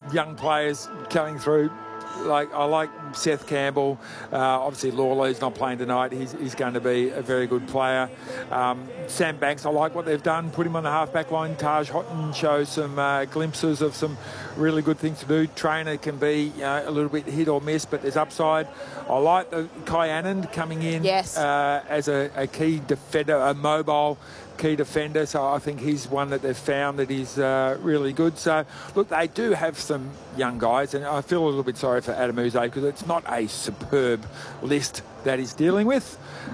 young players coming through. I like Seth Campbell. Obviously, Lawley's not playing tonight. He's going to be a very good player. Sam Banks, I like what they've done. Put him on the half-back line. Taj Houghton shows some glimpses of some really good things to do. Trainer can be a little bit hit or miss, but there's upside. I like the Kai Anand coming in as a key defender, a mobile key defender, so I think he's one that they've found that is really good. So, look, they do have some young guys, and I feel a little bit sorry for Adam Uze because it's not a superb list that he's dealing with.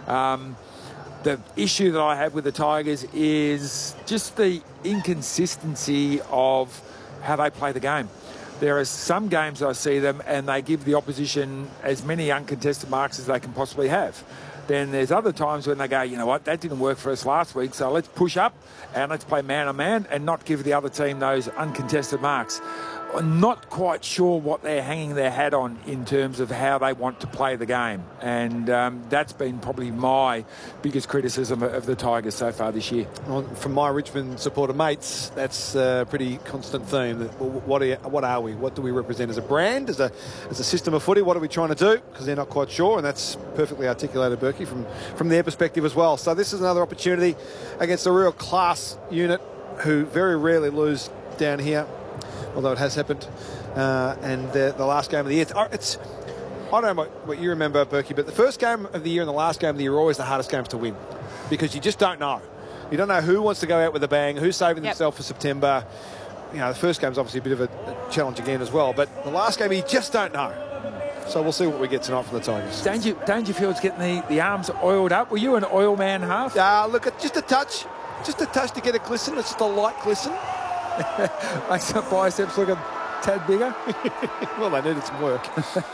The issue that I have with the Tigers is just the inconsistency of how they play the game. There are some games I see them and they give the opposition as many uncontested marks as they can possibly have. Then there's other times when they go, you know what, that didn't work for us last week, so let's push up and let's play man-on-man and not give the other team those uncontested marks. I'm not quite sure what they're hanging their hat on in terms of how they want to play the game. And that's been probably my biggest criticism of the Tigers so far this year. Well, from my Richmond supporter mates, that's a pretty constant theme. What are we? What do we represent as a brand, as a system of footy? What are we trying to do? Because they're not quite sure, and that's perfectly articulated, Berkey, from their perspective as well. So this is another opportunity against a real class unit who very rarely lose down here, although it has happened. And the last game of the year, I don't know what you remember, Berkey, but the first game of the year and the last game of the year are always the hardest games to win because you just don't know. You don't know who wants to go out with a bang, who's saving themselves for September. You know, the first game's obviously a bit of a challenge again as well, but the last game you just don't know. So we'll see what we get tonight from the Tigers. Dangerfield's getting the arms oiled up. Were you an oil man half? Look, just a touch to get a glisten. It's just a light glisten. Makes the biceps look a tad bigger. Well, they needed some work.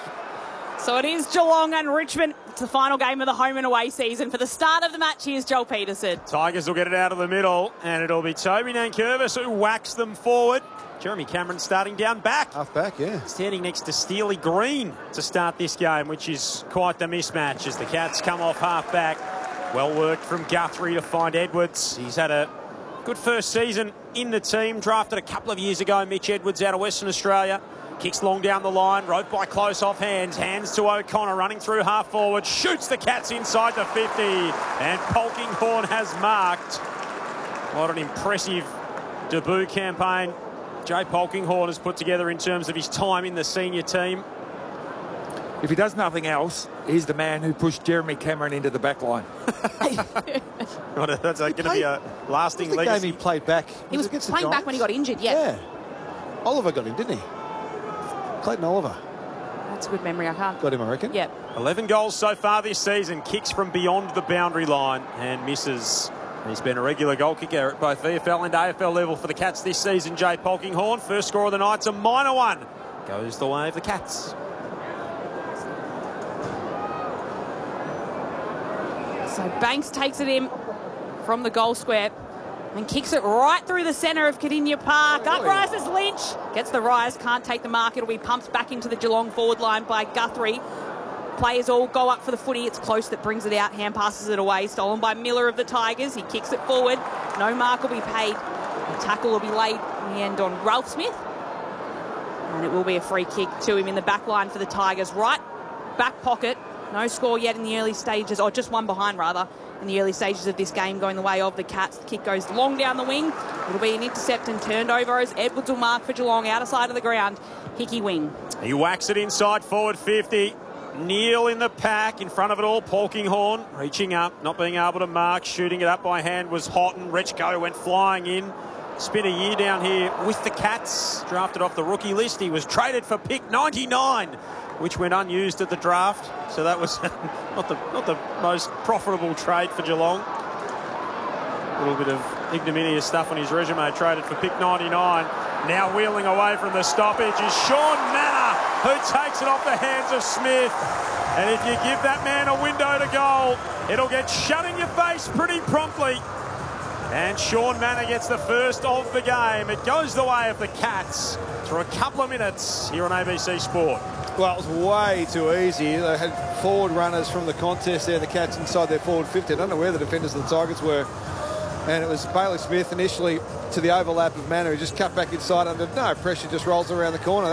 So it is Geelong and Richmond. It's the final game of the home and away season. For the start of the match, here's Joel Peterson. Tigers will get it out of the middle, and it'll be Toby Nankervis who whacks them forward. Jeremy Cameron starting down back. Half back, yeah. Standing next to Steely Green to start this game, which is quite the mismatch as the Cats come off half back. Well worked from Guthrie to find Edwards. He's had a good first season in the team. Drafted a couple of years ago, Mitch Edwards out of Western Australia. Kicks long down the line, roped by close off hands. Hands to O'Connor, running through half forward. Shoots the Cats inside the 50. And Polkinghorne has marked. What an impressive debut campaign Jay Polkinghorne has put together in terms of his time in the senior team. If he does nothing else, he's the man who pushed Jeremy Cameron into the back line. That's going to be a lasting legacy. The game he played back. He was playing back when he got injured, Yeah. Oliver got him, didn't he? Clayton Oliver. That's a good memory, I can't. Got him, I reckon. Yep. 11 goals so far this season. Kicks from beyond the boundary line and misses. He's been a regular goal kicker at both VFL and AFL level for the Cats this season, Jay Polkinghorne. First score of the night's a minor one. Goes the way of the Cats. So Banks takes it in from the goal square and kicks it right through the centre of Cardinia Park. Up rises Lynch. Gets the rise, can't take the mark. It'll be pumped back into the Geelong forward line by Guthrie. Players all go up for the footy. It's close that brings it out. Hand passes it away. Stolen by Miller of the Tigers. He kicks it forward. No mark will be paid. The tackle will be laid in the end on Ralph Smith. And it will be a free kick to him in the back line for the Tigers. Right back pocket. No score yet in the early stages, or just one behind rather, in the early stages of this game going the way of the Cats. The kick goes long down the wing. It'll be an intercept and turned over as Edwards will mark for Geelong, outer side of the ground. Hickey wing. He whacks it inside forward 50. Neil in the pack, in front of it all, Polkinghorne reaching up, not being able to mark, shooting it up by hand was Houghton. Rechko went flying in. Spent a year down here with the Cats, drafted off the rookie list. He was traded for pick 99, which went unused at the draft. So that was not the most profitable trade for Geelong. A little bit of ignominious stuff on his resume, traded for pick 99. Now wheeling away from the stoppage is Sean Manor, who takes it off the hands of Smith. And if you give that man a window to goal, it'll get shut in your face pretty promptly. And Sean Manor gets the first of the game. It goes the way of the Cats through a couple of minutes here on ABC Sport. Well, it was way too easy. They had forward runners from the contest there, the Cats inside their forward 50. I don't know where the defenders of the Tigers were. And it was Bailey Smith initially to the overlap of Manor, who just cut back inside under no pressure, just rolls around the corner.